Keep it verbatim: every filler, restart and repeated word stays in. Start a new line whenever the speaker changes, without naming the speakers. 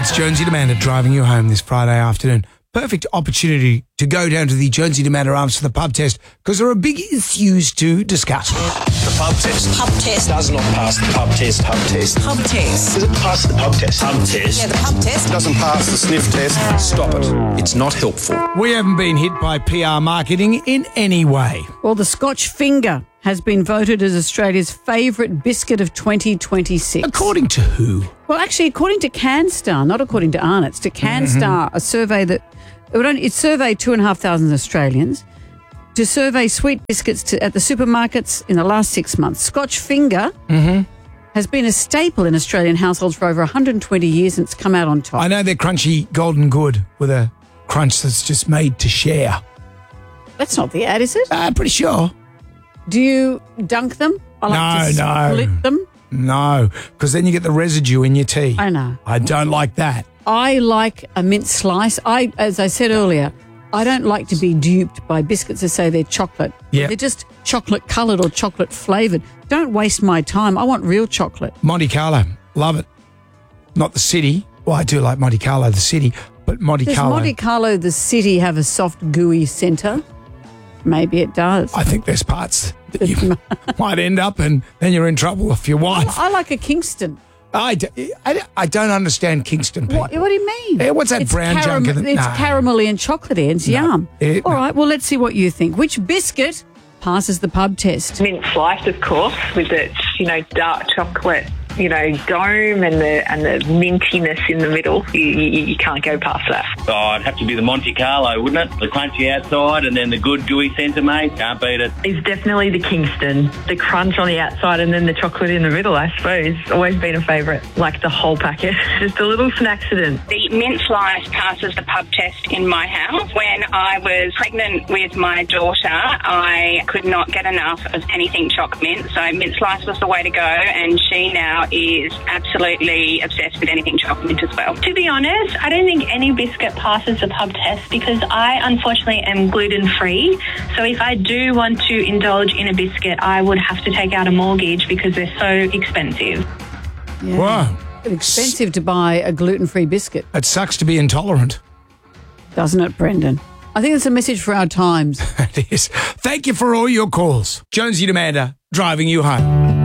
It's Jonesy Demander driving you home this Friday afternoon. Perfect opportunity to go down to the Jonesy Demander Arms for the pub test because there are big issues to discuss.
The pub test.
Pub test.
Does not pass the pub test. Pub test.
Pub test.
Does it pass the pub test? Pub test.
Yeah, the pub test.
Doesn't pass the sniff test. Stop it. It's not helpful.
We haven't been hit by P R marketing in any way.
Well, the Scotch Finger has been voted as Australia's favourite biscuit of twenty twenty-six.
According to who?
Well, actually, according to CanStar, not according to Arnott's, to CanStar, mm-hmm. a survey that it, would only, it surveyed two and a half thousand Australians to survey sweet biscuits to, at the supermarkets in the last six months. Scotch Finger
mm-hmm.
has been a staple in Australian households for over one hundred twenty years, and it's come out on top.
I know they're crunchy, golden good with a crunch that's just made to share.
That's not the ad, is it?
I'm uh, pretty sure.
Do you dunk them? I like
no,
to
no.
split them.
No, because then you get the residue in your tea.
I know.
I don't like that.
I like a mint slice. I, as I said earlier, I don't like to be duped by biscuits that say they're chocolate.
Yeah.
They're just chocolate coloured or chocolate flavoured. Don't waste my time. I want real chocolate.
Monte Carlo, love it. Not the city. Well, I do like Monte Carlo, the city, but Monte
Does
Carlo.
Monte Carlo, the city, have a soft, gooey centre? Maybe it does.
I think there's parts that you might end up and then you're in trouble if your wife.
I like a Kingston.
I, do, I, I don't understand Kingston people.
What, what do you mean?
Yeah, what's that
it's
brown
caram-
junk? In the,
it's
no.
caramelly and chocolatey. It's
no,
yum.
It,
All
no.
right, well, let's see what you think. Which biscuit passes the pub test?
Mint slice, of course, with its, you know, dark chocolate, you know, dome and the and the mintiness in the middle. You, you, you can't go past that.
Oh, it'd have to be the Monte Carlo, wouldn't it? The crunchy outside and then the good gooey centre, mate. Can't beat it.
It's definitely the Kingston. The crunch on the outside and then the chocolate in the middle, I suppose. Always been a favourite. Like the whole packet. Just a little some accident.
The mint slice passes the pub test in my house. When I was pregnant with my daughter, I could not get enough of anything choc mint, so mint slice was the way to go, and she now is absolutely obsessed with anything choc mint as well.
To be honest, I don't think any biscuit passes the pub test because I unfortunately am gluten-free. So if I do want to indulge in a biscuit, I would have to take out a mortgage because they're so expensive.
Yeah.
Wow.
It's expensive to buy a gluten-free biscuit.
It sucks to be intolerant.
Doesn't it, Brendan? I think it's a message for our times.
It is. Thank you for all your calls. Jonesy Demander, driving you home.